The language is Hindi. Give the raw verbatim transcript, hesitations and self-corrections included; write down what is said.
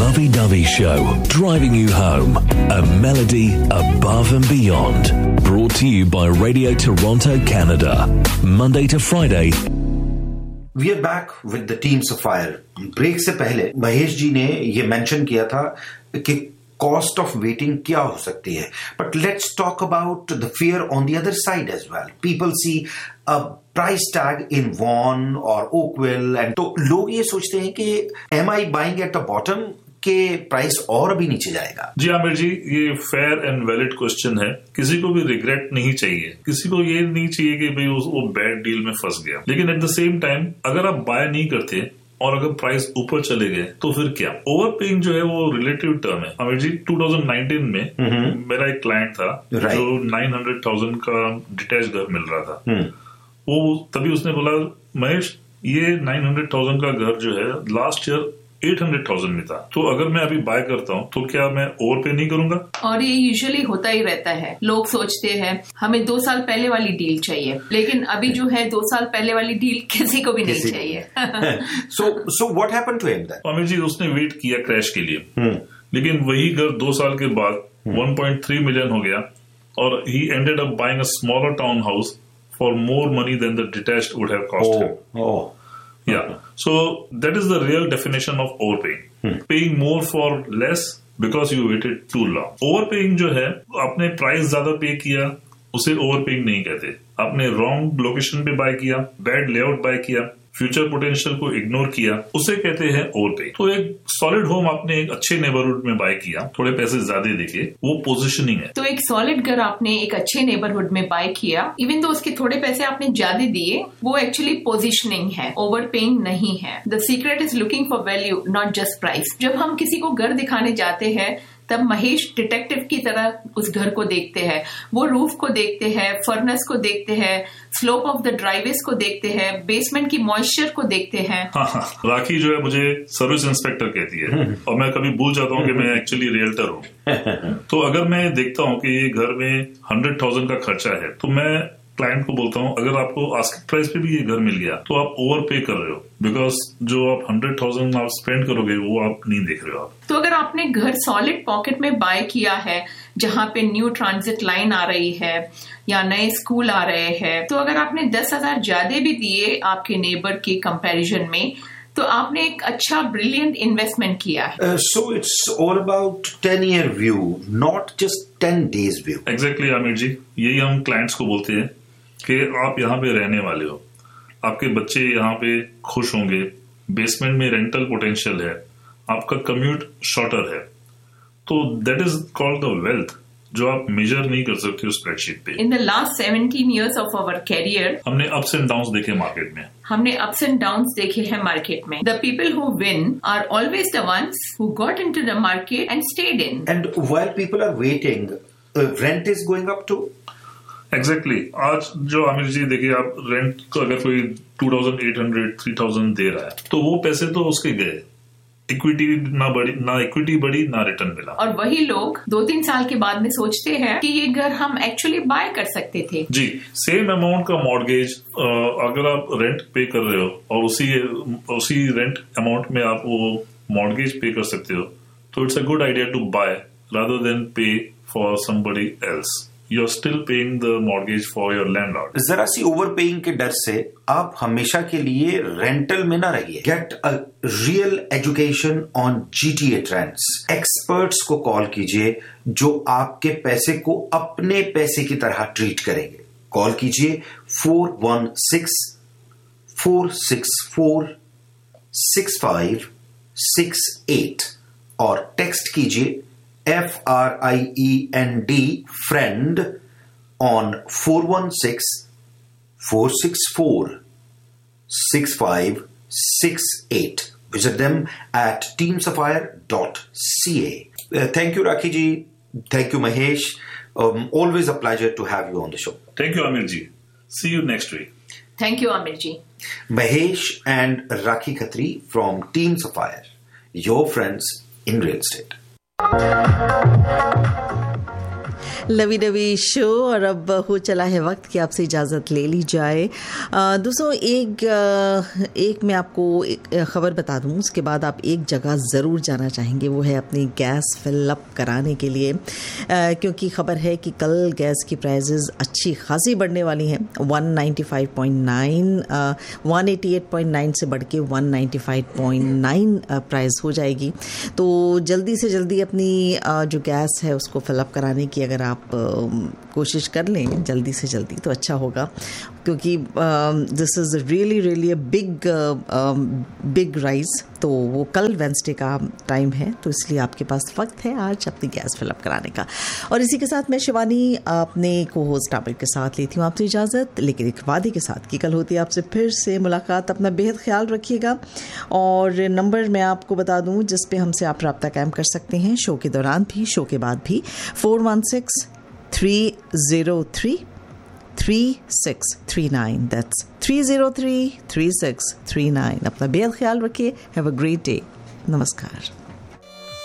lovey-dovey show, driving you home. A melody above and beyond. Brought to you by Radio Toronto, Canada. Monday to Friday. We are back with the Team Sapphire. Break से पहले महेश जी ने ये मेंशन किया था कि कॉस्ट ऑफ वेटिंग क्या हो सकती है, but let's talk about the fear on the other side as well. People see a price tag in von और ओकविल एंड तो लोग ये सोचते हैं कि M I buying at the bottom के प्राइस और अभी नीचे जाएगा. जी आमिर जी, ये फेयर एंड वैलिड क्वेश्चन है. किसी को भी रिग्रेट नहीं चाहिए, किसी को ये नहीं चाहिए कि भाई वो बैड डील में फंस गया. लेकिन एट द सेम टाइम अगर आप बाय नहीं करते और अगर प्राइस ऊपर चले गए तो फिर क्या? ओवर पेइंग जो है वो रिलेटिव टर्म है. आमिर जी, ट्वेंटी नाइनटीन में mm-hmm. मेरा एक क्लाइंट था right. जो नाइन हंड्रेड थाउजेंड का डिटैच घर मिल रहा था. mm. वो तभी उसने बोला, महेश ये नाइन हंड्रेड थाउजेंड का घर जो है last year eight hundred thousand में था, तो अगर मैं अभी बाय करता हूँ तो क्या मैं ओवर पे नहीं करूंगा? और ये यूजुअली होता ही रहता है. लोग सोचते हैं हमें दो साल पहले वाली डील चाहिए, लेकिन अभी जो है दो साल पहले वाली डील किसी को भी नहीं चाहिए. सो so what happened to him then? Amit ji, उसने वेट किया क्रैश के लिए, hmm. लेकिन वही घर दो साल के बाद hmm. One point three million हो गया और ही ended up buying a smaller town house for more money then the detached would have cost him. Oh. Yeah. So that is the real definition of overpaying. Hmm. Paying more for less because you waited too long. Overpaying जो है, आपने प्राइस ज्यादा पे किया, उसे overpaying नहीं कहते. आपने रॉन्ग लोकेशन पे बाय किया, बैड लेआउट बाय किया, फ्यूचर पोटेंशियल को इग्नोर किया, उसे कहते हैं ओवरपे. तो एक सॉलिड होम आपने एक अच्छे नेबरहुड में बाय किया, थोड़े पैसे ज्यादा देके, वो पोजीशनिंग है. तो एक सॉलिड घर आपने एक अच्छे नेबरहुड में बाय किया, इवन तो उसके थोड़े पैसे आपने ज्यादा दिए, वो एक्चुअली पोजीशनिंग है, ओवरपेइंग नहीं है. The secret is looking for value, not just price. जब हम किसी को घर दिखाने जाते हैं तब महेश डिटेक्टिव की तरह उस घर को देखते हैं. वो रूफ को देखते हैं, फर्नेस को देखते हैं, स्लोप ऑफ द ड्राइवेज को देखते हैं, बेसमेंट की मॉइस्चर को देखते हैं. हाँ, हाँ. राखी जो है मुझे सर्विस इंस्पेक्टर कहती है और मैं कभी भूल जाता हूँ कि मैं एक्चुअली रियल्टर हूँ. तो अगर मैं देखता हूँ कि ये घर में हंड्रेड थाउजेंड का खर्चा है, तो मैं क्लाइंट को बोलता हूँ अगर आपको आस्किंग प्राइस पे भी ये घर मिल गया तो आप ओवर पे कर रहे हो, बिकॉज जो आप हंड्रेड थाउजेंड आप स्पेंड करोगे वो आप नहीं देख रहे हो. आप तो अगर आपने घर सॉलिड पॉकेट में बाय किया है जहाँ पे न्यू ट्रांजिट लाइन आ रही है या नए स्कूल आ रहे हैं, तो अगर आपने दस हजार ज्यादा भी दिए आपके नेबर के कंपैरिजन में, तो आपने एक अच्छा ब्रिलियंट इन्वेस्टमेंट किया है. So it's all about ten year view, not just ten days view. Exactly Aamir जी, यही हम क्लाइंट्स को बोलते हैं कि आप यहाँ पे रहने वाले हो, आपके बच्चे यहाँ पे खुश होंगे, बेसमेंट में रेंटल पोटेंशियल है, आपका कम्यूट शॉर्टर है, तो that is called the wealth जो आप मेजर नहीं कर सकते हो स्प्रेडशीट पे. In the last seventeen years of our career हमने अप्स एंड डाउन्स देखे मार्केट में. हमने अप्स एंड डाउन्स देखे हैं मार्केट में. The people who win are always the ones who got into the market and stayed in. And while people are waiting, rent is going up to. Exactly exactly. आज जो आमिर जी देखिए, आप रेंट को अगर कोई two thousand eight hundred three thousand दे रहा है तो वो पैसे तो उसके गए, इक्विटी ना बढ़ी, ना इक्विटी बढ़ी, ना रिटर्न मिला. और वही लोग दो तीन साल के बाद में सोचते हैं कि ये घर हम एक्चुअली बाय कर सकते थे. जी, सेम अमाउंट का मॉर्गेज अगर आप रेंट पे कर रहे हो और उसी उसी रेंट अमाउंट में आप वो मॉर्गेज पे कर सकते हो, तो it's a good idea to bye rather than पे for somebody else. You're still paying the mortgage for your landlord. जरा सी ओवरपेइंग के डर से आप हमेशा के लिए रेंटल में ना रहिए. Get a real education on GTA trends. Experts को कॉल कीजिए जो आपके पैसे को अपने पैसे की तरह ट्रीट करेंगे. कॉल कीजिए four one six four six four six five six eight और टेक्स्ट कीजिए F R I E N D friend on four one six four six four six five six eight. Visit them at team sapphire dot c a. Uh, thank you, Rakhi ji. Thank you, Mahesh. Um, always a pleasure to have you on the show. Thank you, Amir ji. See you next week. Thank you, Amir ji. Mahesh and Rakhi Khatri from Team Sapphire, your friends in real estate. Lovey dovey show और अब हो चला है वक्त कि आपसे इजाज़त ले ली जाए। दोस्तों एक एक मैं आपको एक ख़बर बता दूं, उसके बाद आप एक जगह ज़रूर जाना चाहेंगे, वो है अपनी गैस फिलअप कराने के लिए, आ, क्योंकि ख़बर है कि कल गैस की प्राइसेस अच्छी खासी बढ़ने वाली हैं। One ninety five point nine one eighty eight point nine से बढ़ के one ninety five point nine price हो जाएगी। तो जल्दी से जल्दी अपनी जो गैस है उसको फिलअप कराने की अगर आप कोशिश कर लें जल्दी से जल्दी तो अच्छा होगा, क्योंकि this is really really a big big rise. तो वो कल वेंसडे का टाइम है, तो इसलिए आपके पास वक्त है आज अपनी गैस फिलअप कराने का। और इसी के साथ मैं शिवानी अपने को होस्ट आबिर के साथ लेती हूँ आपसे इजाज़त, लेकिन एक वादे के साथ कि कल होती है आपसे फिर से मुलाकात। अपना बेहद ख्याल रखिएगा। और नंबर मैं आपको बता दूँ जिस पे हमसे आप रब्ता कायम कर सकते हैं शो के दौरान भी शो के बाद भी, four one six three zero three three six three nine, that's three zero three three six three nine. अपना बेहद ख्याल रखिए। Have a great day. नमस्कार।